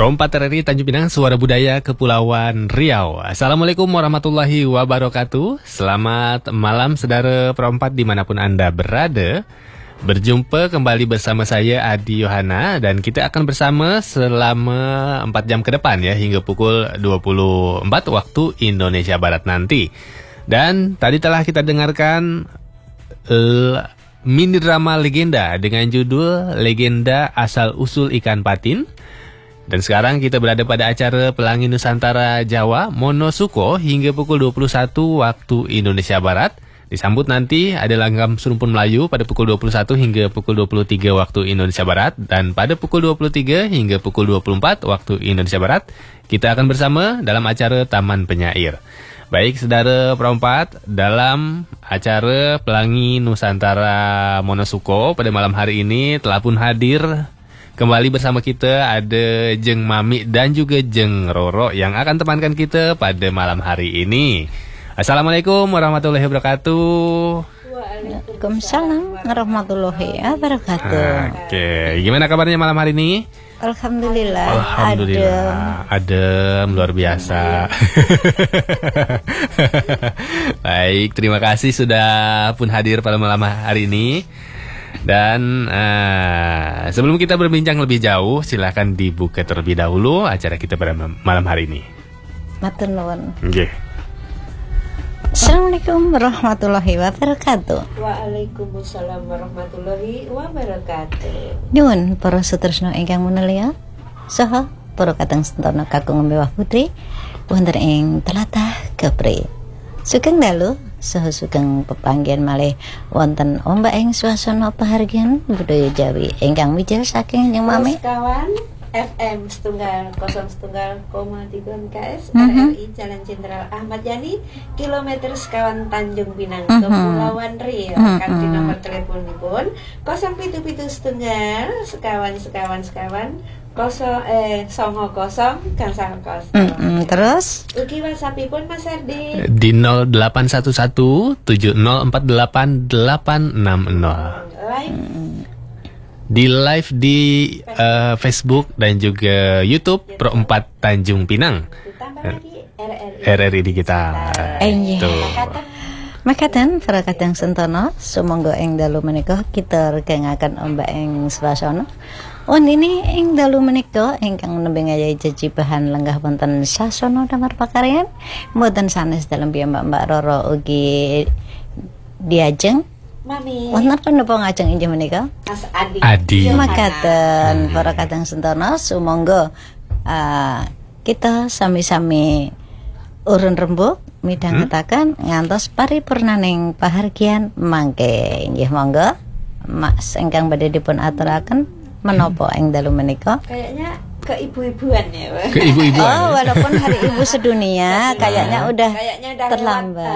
Pro 4 RRI Tanjung Pinang, Suara Budaya Kepulauan Riau. Assalamualaikum warahmatullahi wabarakatuh. Selamat malam saudara Pro 4 dimanapun Anda berada. Berjumpa kembali bersama saya Adi Yohana, dan kita akan bersama selama 4 jam ke depan ya, hingga pukul 24 waktu Indonesia Barat nanti. Dan tadi telah kita dengarkan mini drama legenda dengan judul Legenda Asal Usul Ikan Patin. Dan sekarang kita berada pada acara Pelangi Nusantara Jawa Monosuko hingga pukul 21 waktu Indonesia Barat. Disambut nanti ada Langgam Serumpun Melayu pada pukul 21 hingga pukul 23 waktu Indonesia Barat. Dan pada pukul 23 hingga pukul 24 waktu Indonesia Barat, kita akan bersama dalam acara Taman Penyair. Baik saudara Pro 4, dalam acara Pelangi Nusantara Monosuko pada malam hari ini telah pun hadir kembali bersama kita ada Jeng Mami dan juga Jeng Roro yang akan temankan kita pada malam hari ini. Assalamualaikum warahmatullahi wabarakatuh. Waalaikumsalam warahmatullahi wabarakatuh. Oke, gimana kabarnya malam hari ini? Alhamdulillah. Adem luar biasa. Baik, terima kasih sudah pun hadir pada malam hari ini. Dan sebelum kita berbincang lebih jauh, silahkan dibuka terlebih dahulu acara kita pada malam hari ini. Matur nuwun. Nggih. Assalamualaikum warahmatullahi wabarakatuh. Waalaikumsalam warahmatullahi wabarakatuh. Nyuwun para sutresna ingkang mulia saha para kadang sentana kakung mewah putri wonten ing tlatah Kepri. Sugeng dalu saha sugeng pepanggihan malih wonten ombak ing swasana pahargyan budaya Jawi ingkang wijil saking Jeng Mami. Kawan FM 101,3 MHz RRI Jalan Jenderal Ahmad Yani, kilometer sekawan Tanjung Pinang, Kepulauan Riau. Kanthi nomor teleponipun 077 setunggal sekawan 90 gangsal kosong. Terus Ugi WhatsAppipun Mas Ardi di 0811 7048 860. Di live di Facebook dan juga YouTube Pro 4 Tanjung Pinang. Ditambah lagi RRI Digital. Makaten para kadang sentana sumangga ing dalu menika kita regengaken ombak ing swasana. Ini ing dalu menika ingkang nembe ngayahi jejibahan lenggah wonten sasana damar pakaryan mboten sanes dalem Mbak Roro ugi diajeng Mami. wonten napa ngajeng inggih menika? Mas Adi. Makaten para kadang sentana sumangga kita sami-sami urun rembug midhangetaken ngantos paripurnaning pahargyan mangke. Inggih monggo Mas ingkang badhe dipun aturaken menapa ing dalu menika? Kayaknya keibu-ibuan ya, Pak. Keibu-ibuan. Walaupun hari ibu sedunia kayaknya udah Kayaknya terlambat.